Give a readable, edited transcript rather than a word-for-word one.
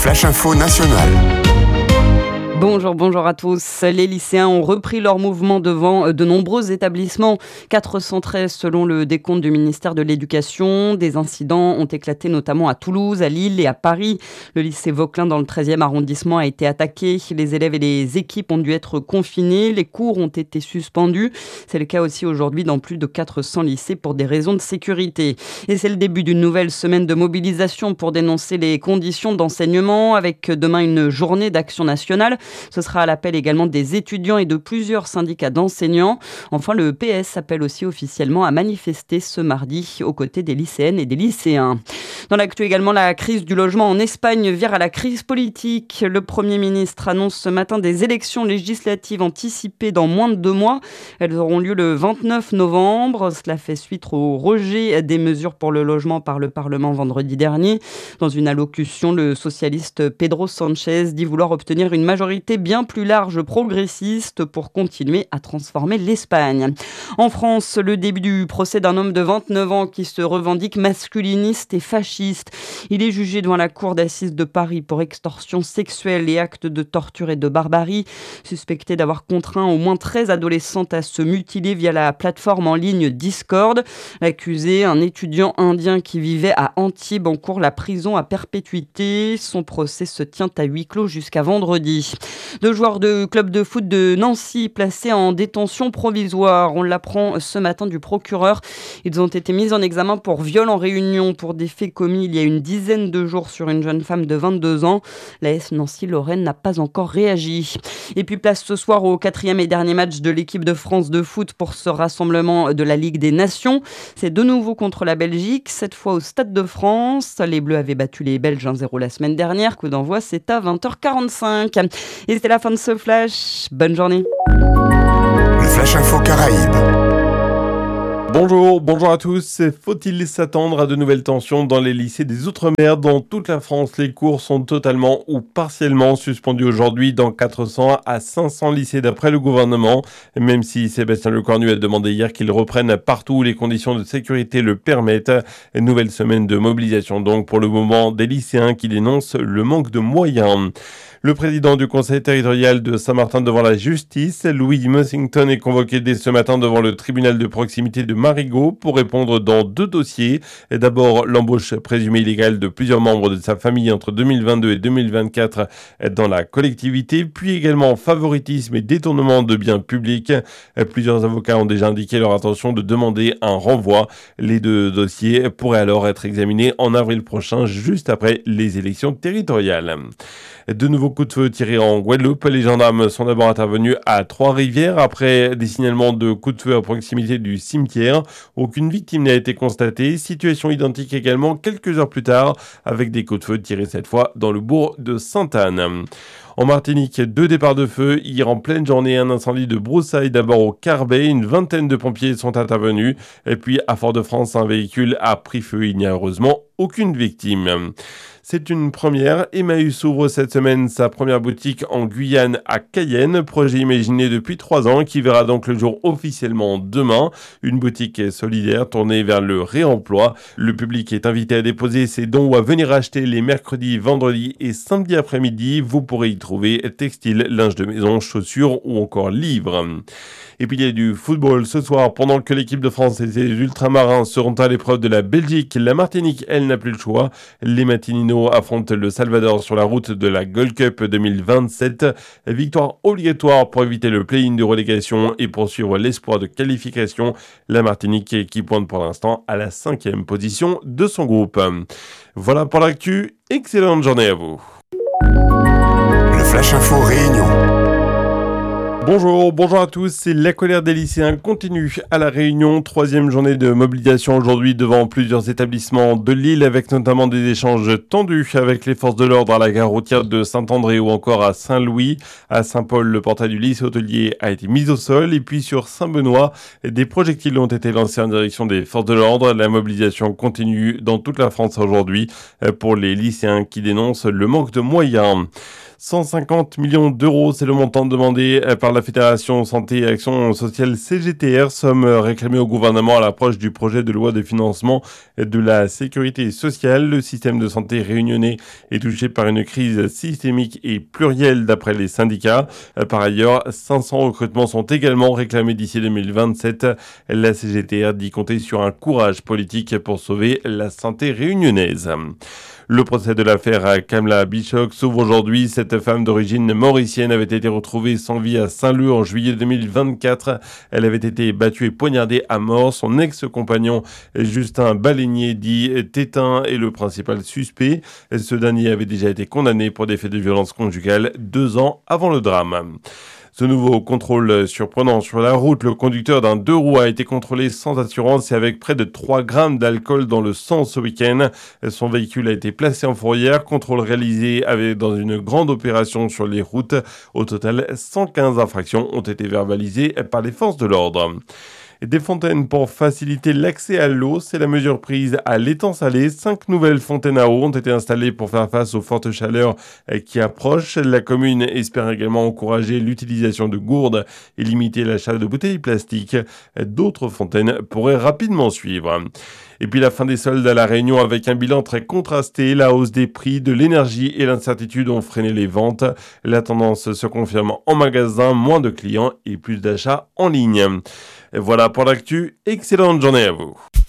Flash Info National. Bonjour à tous. Les lycéens ont repris leur mouvement devant de nombreux établissements. 413 selon le décompte du ministère de l'Éducation. Des incidents ont éclaté notamment à Toulouse, à Lille et à Paris. Le lycée Vauquelin dans le 13e arrondissement a été attaqué. Les élèves et les équipes ont dû être confinés. Les cours ont été suspendus. C'est le cas aussi aujourd'hui dans plus de 400 lycées pour des raisons de sécurité. Et c'est le début d'une nouvelle semaine de mobilisation pour dénoncer les conditions d'enseignement avec demain une journée d'action nationale. Ce sera à l'appel également des étudiants et de plusieurs syndicats d'enseignants. Enfin, le PS appelle aussi officiellement à manifester ce mardi aux côtés des lycéennes et des lycéens. Dans l'actu également, la crise du logement en Espagne vire à la crise politique. Le Premier ministre annonce ce matin des élections législatives anticipées dans moins de 2 mois. Elles auront lieu le 29 novembre. Cela fait suite au rejet des mesures pour le logement par le Parlement vendredi dernier. Dans une allocution, le socialiste Pedro Sánchez dit vouloir obtenir une majorité bien plus large progressiste pour continuer à transformer l'Espagne. En France, le début du procès d'un homme de 29 ans qui se revendique masculiniste et fasciste. Il est jugé devant la cour d'assises de Paris pour extorsion sexuelle et actes de torture et de barbarie, suspecté d'avoir contraint au moins 13 adolescentes à se mutiler via la plateforme en ligne Discord. L'accusé, un étudiant indien qui vivait à Antibes, encourt la prison à perpétuité. Son procès se tient à huis clos jusqu'à vendredi. 2 joueurs de club de foot de Nancy placés en détention provisoire. On l'apprend ce matin du procureur. Ils ont été mis en examen pour viol en réunion pour des faits commis il y a une dizaine de jours sur une jeune femme de 22 ans. L'AS Nancy-Lorraine n'a pas encore réagi. Et puis place ce soir au 4e et dernier match de l'équipe de France de foot pour ce rassemblement de la Ligue des Nations. C'est de nouveau contre la Belgique, cette fois au Stade de France. Les Bleus avaient battu les Belges 1-0 la semaine dernière. Coup d'envoi, c'est à 20h45. Et c'est la fin de ce flash. Bonne journée. Le Flash Info Caraïbes. Bonjour à tous. Faut-il s'attendre à de nouvelles tensions dans les lycées des Outre-mer? Dans toute la France, les cours sont totalement ou partiellement suspendus aujourd'hui dans 400 à 500 lycées d'après le gouvernement. Même si Sébastien Lecornu a demandé hier qu'ils reprennent partout où les conditions de sécurité le permettent. Une nouvelle semaine de mobilisation donc pour le moment des lycéens qui dénoncent le manque de moyens. Le président du conseil territorial de Saint-Martin devant la justice, Louis Mussington, est convoqué dès ce matin devant le tribunal de proximité de Marigot pour répondre dans 2 dossiers. Et d'abord, l'embauche présumée illégale de plusieurs membres de sa famille entre 2022 et 2024 dans la collectivité, puis également favoritisme et détournement de biens publics. Plusieurs avocats ont déjà indiqué leur intention de demander un renvoi. Les 2 dossiers pourraient alors être examinés en avril prochain, juste après les élections territoriales. De nouveaux coups de feu tirés en Guadeloupe. Les gendarmes sont d'abord intervenus à Trois-Rivières après des signalements de coups de feu à proximité du cimetière. Aucune victime n'a été constatée. Situation identique également quelques heures plus tard avec des coups de feu tirés cette fois dans le bourg de Sainte-Anne. En Martinique, 2 départs de feu. Hier en pleine journée, un incendie de broussailles d'abord au Carbet. Une vingtaine de pompiers sont intervenus. Et puis à Fort-de-France, un véhicule a pris feu. Il n'y a heureusement aucune victime. C'est une première. Emmaüs ouvre cette semaine sa première boutique en Guyane à Cayenne. Projet imaginé depuis 3 ans qui verra donc le jour officiellement demain. Une boutique solidaire tournée vers le réemploi. Le public est invité à déposer ses dons ou à venir acheter les mercredis, vendredis et samedis après-midi. Vous pourrez y trouver textile, linge de maison, chaussures ou encore livres. Et puis il y a du football ce soir. Pendant que l'équipe de France et ses ultramarins seront à l'épreuve de la Belgique, la Martinique, elle, n'a plus le choix. Les Matinino affrontent le Salvador sur la route de la Gold Cup 2027. Victoire obligatoire pour éviter le play-in de relégation et poursuivre l'espoir de qualification. La Martinique qui pointe pour l'instant à la 5e position de son groupe. Voilà pour l'actu. Excellente journée à vous. Le Flash Info Réunion. Bonjour à tous. La colère des lycéens continue à La Réunion. 3e journée de mobilisation aujourd'hui devant plusieurs établissements de l'île avec notamment des échanges tendus avec les forces de l'ordre à la gare routière de Saint-André ou encore à Saint-Louis. À Saint-Paul, le portail du lycée hôtelier a été mis au sol et puis sur Saint-Benoît, des projectiles ont été lancés en direction des forces de l'ordre. La mobilisation continue dans toute la France aujourd'hui pour les lycéens qui dénoncent le manque de moyens. 150 millions d'euros, c'est le montant demandé par la Fédération Santé et Action Sociale CGTR, somme réclamée au gouvernement à l'approche du projet de loi de financement de la sécurité sociale. Le système de santé réunionnais est touché par une crise systémique et plurielle d'après les syndicats. Par ailleurs, 500 recrutements sont également réclamés d'ici 2027. La CGTR dit compter sur un courage politique pour sauver la santé réunionnaise. Le procès de l'affaire Kamla Bichok s'ouvre aujourd'hui. Cette femme d'origine mauricienne avait été retrouvée sans vie à Saint-Leu en juillet 2024. Elle avait été battue et poignardée à mort. Son ex-compagnon Justin Baleinier, dit Tétin, est le principal suspect. Ce dernier avait déjà été condamné pour des faits de violence conjugale 2 ans avant le drame. Ce nouveau contrôle surprenant sur la route, le conducteur d'un 2 roues a été contrôlé sans assurance et avec près de 3 grammes d'alcool dans le sang ce week-end. Son véhicule a été placé en fourrière, contrôle réalisé dans une grande opération sur les routes. Au total, 115 infractions ont été verbalisées par les forces de l'ordre. Des fontaines pour faciliter l'accès à l'eau, c'est la mesure prise à l'étang Salé. 5 nouvelles fontaines à eau ont été installées pour faire face aux fortes chaleurs qui approchent. La commune espère également encourager l'utilisation de gourdes et limiter l'achat de bouteilles plastiques. D'autres fontaines pourraient rapidement suivre. Et puis la fin des soldes à La Réunion avec un bilan très contrasté. La hausse des prix de l'énergie et l'incertitude ont freiné les ventes. La tendance se confirme en magasin, moins de clients et plus d'achats en ligne. Et voilà pour l'actu. Excellente journée à vous.